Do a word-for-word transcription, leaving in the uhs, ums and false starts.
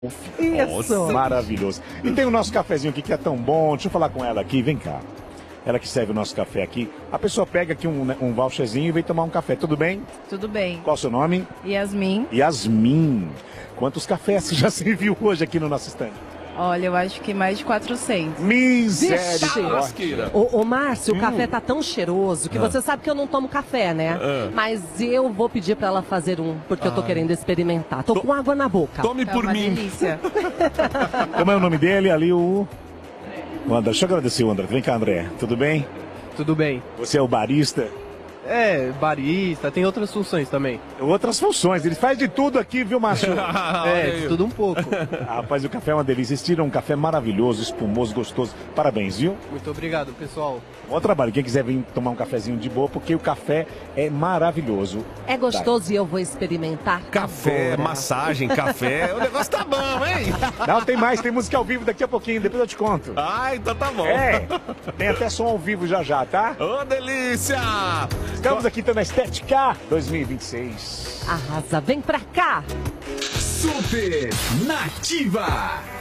Isso! Maravilhoso. E tem o nosso cafezinho aqui que é tão bom. Deixa eu falar com ela aqui, vem cá. Ela que serve o nosso café aqui. A pessoa pega aqui um, um voucherzinho e vem tomar um café. Tudo bem? Tudo bem. Qual o seu nome? Yasmin. Yasmin. Quantos cafés você já serviu hoje aqui no nosso estande? Olha, eu acho que mais de quatrocentos. Misericórdia. Ô, ô Márcio, hum. o café tá tão cheiroso que ah. você sabe que eu não tomo café, né? Ah. Mas eu vou pedir pra ela fazer um, porque ah. eu tô querendo experimentar. Tô to com água na boca. Tome é por uma mim. Delícia. Como é o nome dele? Ali o... o André. Deixa eu agradecer o André. Vem cá, André. Tudo bem? Tudo bem. Você é o barista? É, barista, tem outras funções também. Outras funções, ele faz de tudo aqui, viu, Márcio? É, de tudo um pouco. Rapaz, o café é uma delícia. Eles tiram um café maravilhoso, espumoso, gostoso. Parabéns, viu? Muito obrigado, pessoal. Bom trabalho. Quem quiser vir tomar um cafezinho de boa, porque o café é maravilhoso. É gostoso tá. E eu vou experimentar. Café, agora. Massagem, café. O negócio tá bom, hein? Não, tem mais. Tem música ao vivo daqui a pouquinho. Depois eu te conto. Ah, então tá bom. É. Tem até som ao vivo já já, tá? Ô, delícia! Estamos aqui então na Estética dois mil e vinte e seis. Arrasa, vem pra cá! Super Nativa!